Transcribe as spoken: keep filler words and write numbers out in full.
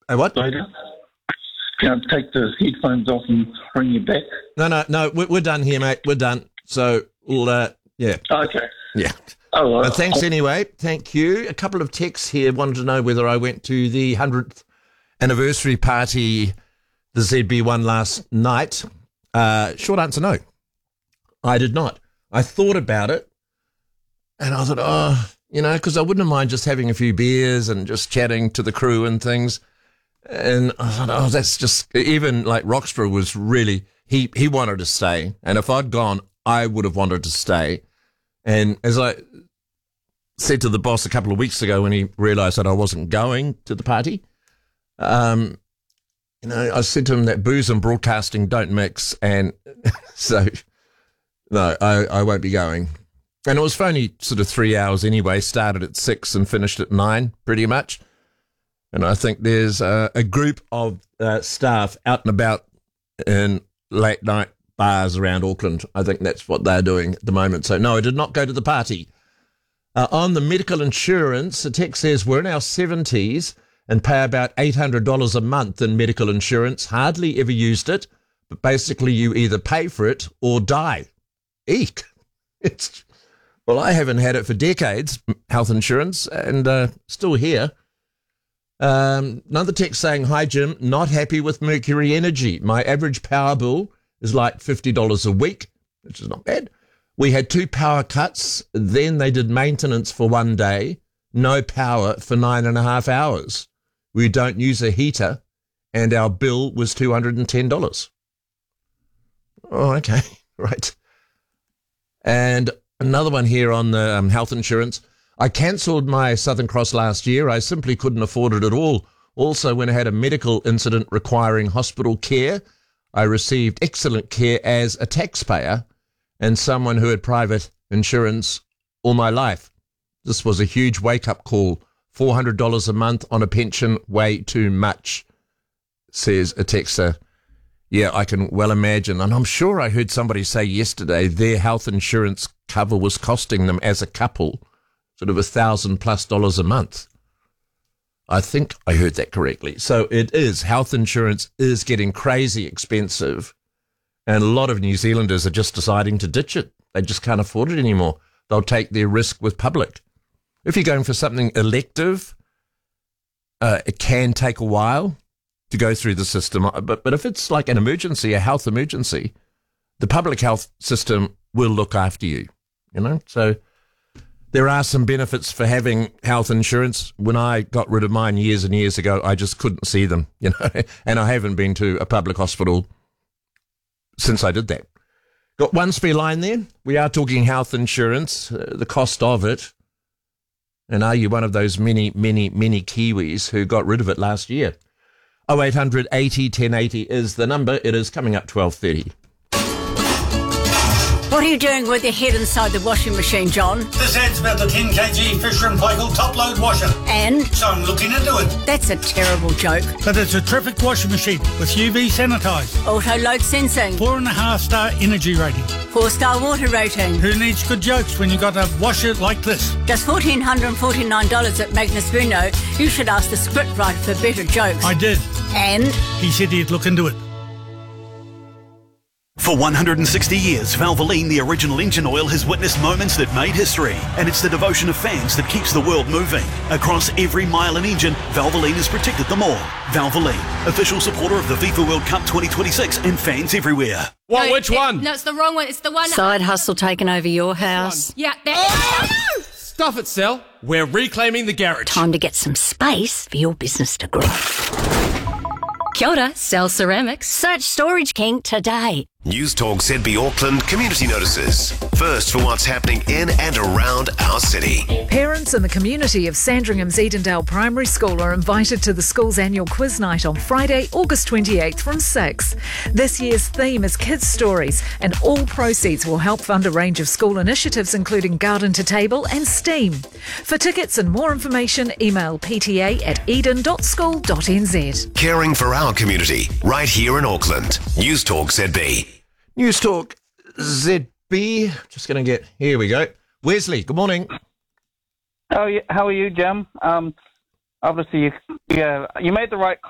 A what? later. Can I take the headphones off and bring you back? No, no, no. We're, we're done here, mate. We're done. So, we'll, uh, yeah. Okay. Yeah. Oh, well. But thanks anyway. Thank you. A couple of texts here wanted to know whether I went to the hundredth anniversary party, the Z B one last night. Uh, short answer, no. I did not. I thought about it, and I thought, oh, you know, because I wouldn't mind just having a few beers and just chatting to the crew and things. And I thought, oh, that's just, even like Roxburgh was really, he, he wanted to stay. And if I'd gone, I would have wanted to stay. And as I said to the boss a couple of weeks ago when he realised that I wasn't going to the party, um, you know, I said to him that booze and broadcasting don't mix. And so, no, I, I won't be going. And it was for only sort of three hours anyway, started at six and finished at nine, pretty much. And I think there's a, a group of uh, staff out and about in late night bars around Auckland. I think that's what they're doing at the moment. So, no, I did not go to the party. Uh, on the medical insurance, the text says we're in our seventies and pay about eight hundred dollars a month in medical insurance. Hardly ever used it, but basically you either pay for it or die. Eek. It's, well, I haven't had it for decades, health insurance, and uh, still here. Um, another text saying, hi, Jim, not happy with Mercury Energy. My average power bill is like fifty dollars a week, which is not bad. We had two power cuts. Then they did maintenance for one day. No power for nine and a half hours. We don't use a heater, and our bill was two hundred ten dollars. Oh, okay, right. And another one here on the um, health insurance. I cancelled my Southern Cross last year. I simply couldn't afford it at all. Also, when I had a medical incident requiring hospital care, I received excellent care as a taxpayer and someone who had private insurance all my life. This was a huge wake-up call. four hundred dollars a month on a pension, way too much, says a texter. Yeah, I can well imagine. And I'm sure I heard somebody say yesterday their health insurance cover was costing them as a couple sort of a thousand plus dollars a month. I think I heard that correctly. So it is, health insurance is getting crazy expensive, and a lot of New Zealanders are just deciding to ditch it. They just can't afford it anymore. They'll take their risk with public. If you're going for something elective, uh, it can take a while to go through the system. But, but if it's like an emergency, a health emergency, the public health system will look after you, you know? So there are some benefits for having health insurance. When I got rid of mine years and years ago, I just couldn't see them, you know, and I haven't been to a public hospital since I did that. Got one spare line there. We are talking health insurance, uh, the cost of it. And are you one of those many, many, many Kiwis who got rid of it last year? oh eight hundred eighty ten eighty is the number. It is coming up twelve thirty. What are you doing with your head inside the washing machine, John? This ad's about the ten kilogram Fisher and Paykel top-load washer. And? So I'm looking into it. That's a terrible joke. But it's a terrific washing machine with U V sanitised. Auto-load sensing. Four and a half star energy rating. Four-star water rating. Who needs good jokes when you got a washer like this? Just one thousand four hundred forty-nine dollars at Magnus Bruno. You should ask the scriptwriter for better jokes. I did. And? He said he'd look into it. For one hundred sixty years, Valvoline, the original engine oil, has witnessed moments that made history. And it's the devotion of fans that keeps the world moving. Across every mile and engine, Valvoline has protected them all. Valvoline, official supporter of the FIFA World Cup twenty twenty-six and fans everywhere. What? No, Which it, one? No, it's the wrong one. It's the one. Side hustle taking over your house. Yeah, that. Oh! Stuff it, Sal. We're reclaiming the garage. Time to get some space for your business to grow. Kia ora, Cell Ceramics. Search Storage King today. News Talk Z B Auckland community notices. First for what's happening in and around our city. Parents in the community of Sandringham's Edendale Primary School are invited to the school's annual quiz night on Friday, August twenty-eighth from six. This year's theme is Kids Stories, and all proceeds will help fund a range of school initiatives including Garden to Table and STEAM. For tickets and more information, email p t a at eden dot school dot n z. Caring for our community, right here in Auckland. News Talk Z B. News Talk Z B. Just going to get, here we go. Wesley, good morning. How are you, how are you Jim? Um, obviously, you, yeah, you made the right